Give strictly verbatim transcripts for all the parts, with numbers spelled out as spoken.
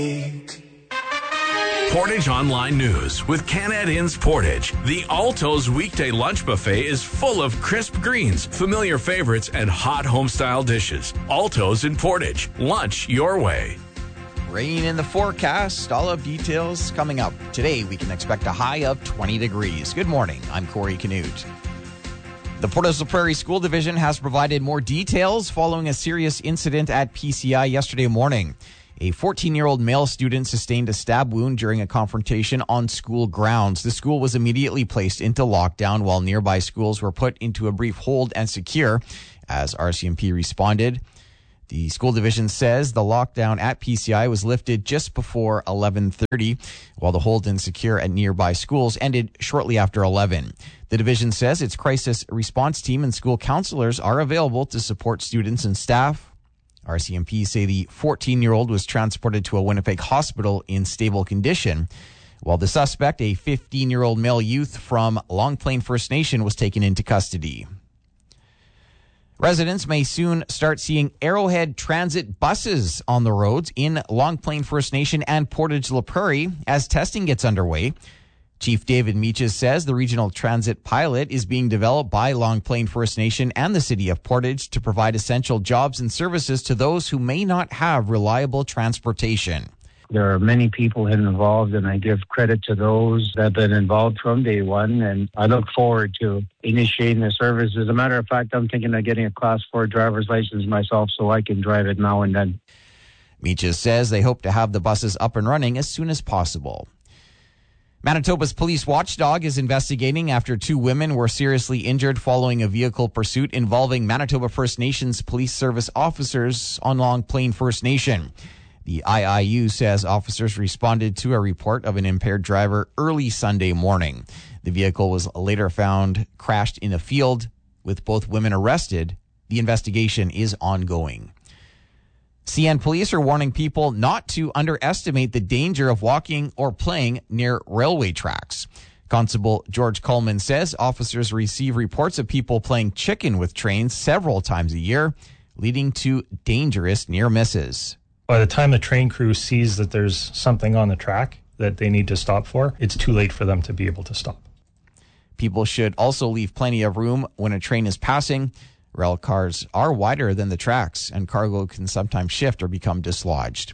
Portage Online News with Canad Inns Portage. The Alto's weekday lunch buffet is full of crisp greens, familiar favorites, and hot home-style dishes. Alto's in Portage. Lunch your way. Rain in the forecast. All of details coming up. Today, we can expect a high of twenty degrees. Good morning. I'm Corey Canute. The Port of Prairie School Division has provided more details following a serious incident at P C I yesterday morning. A fourteen-year-old male student sustained a stab wound during a confrontation on school grounds. The school was immediately placed into lockdown while nearby schools were put into a brief hold and secure as R C M P responded. The school division says the lockdown at P C I was lifted just before eleven thirty, while the hold and secure at nearby schools ended shortly after eleven. The division says its crisis response team and school counselors are available to support students and staff. R C M P say the fourteen-year-old was transported to a Winnipeg hospital in stable condition, while the suspect, a fifteen-year-old male youth from Long Plain First Nation, was taken into custody. Residents may soon start seeing Arrowhead Transit buses on the roads in Long Plain First Nation and Portage La Prairie as testing gets underway. Chief David Meaches says the regional transit pilot is being developed by Long Plain First Nation and the City of Portage to provide essential jobs and services to those who may not have reliable transportation. There are many people involved, and I give credit to those that have been involved from day one, and I look forward to initiating the service. As a matter of fact, I'm thinking of getting a Class four driver's license myself so I can drive it now and then. Meaches says they hope to have the buses up and running as soon as possible. Manitoba's police watchdog is investigating after two women were seriously injured following a vehicle pursuit involving Manitoba First Nations police service officers on Long Plain First Nation. The I I U says officers responded to a report of an impaired driver early Sunday morning. The vehicle was later found crashed in a field with both women arrested. The investigation is ongoing. C N police are warning people not to underestimate the danger of walking or playing near railway tracks. Constable George Coleman says officers receive reports of people playing chicken with trains several times a year, leading to dangerous near misses. By the time the train crew sees that there's something on the track that they need to stop for, it's too late for them to be able to stop. People should also leave plenty of room when a train is passing. Rail cars are wider than the tracks, and cargo can sometimes shift or become dislodged.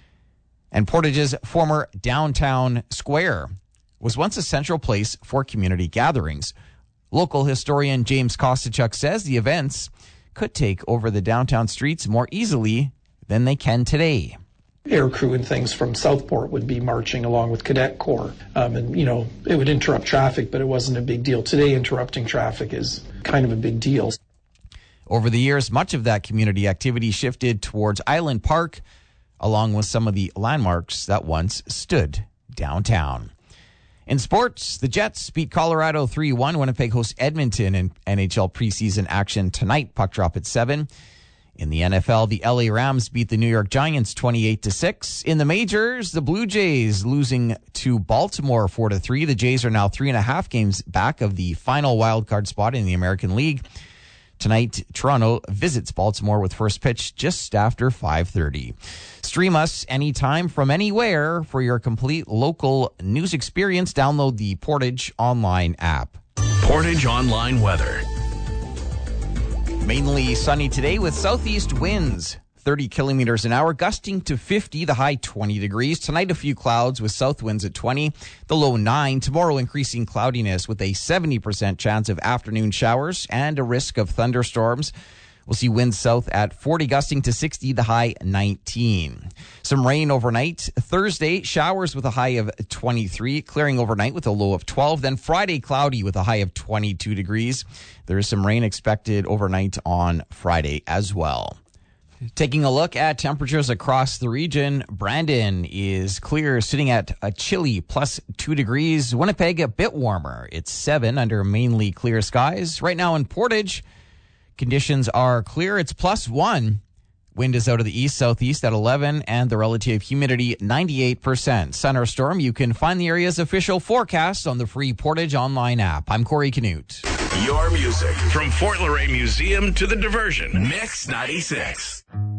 And Portage's former downtown square was once a central place for community gatherings. Local historian James Kostachuk says the events could take over the downtown streets more easily than they can today. Air crew and things from Southport would be marching along with Cadet Corps. Um, and, you know, it would interrupt traffic, but it wasn't a big deal. Today, interrupting traffic is kind of a big deal. Over the years, much of that community activity shifted towards Island Park, along with some of the landmarks that once stood downtown. In sports, the Jets beat Colorado three one. Winnipeg hosts Edmonton in N H L preseason action tonight. Puck drop at seven. In the N F L, the L A Rams beat the New York Giants twenty-eight to six. In the majors, the Blue Jays losing to Baltimore four to three. The Jays are now three and a half games back of the final wildcard spot in the American League. Tonight, Toronto visits Baltimore with first pitch just after five thirty. Stream us anytime from anywhere for your complete local news experience. Download the Portage Online app. Portage Online weather. Mainly sunny today with southeast winds, thirty kilometers an hour, gusting to fifty, the high twenty degrees. Tonight, a few clouds with south winds at twenty, the low nine. Tomorrow, increasing cloudiness with a seventy percent chance of afternoon showers and a risk of thunderstorms. We'll see winds south at forty, gusting to sixty, the high nineteen. Some rain overnight. Thursday, showers with a high of twenty-three, clearing overnight with a low of twelve. Then Friday, cloudy with a high of twenty-two degrees. There is some rain expected overnight on Friday as well. Taking a look at temperatures across the region, Brandon is clear, sitting at a chilly plus two degrees. Winnipeg, a bit warmer. It's seven under mainly clear skies. Right now in Portage, conditions are clear. It's plus one. Wind is out of the east, southeast at eleven, and the relative humidity ninety-eight percent. Sun or storm, you can find the area's official forecast on the free Portage Online app. I'm Corey Canute. Your music from Fort Laurier Museum to the Diversion. Mix ninety-six.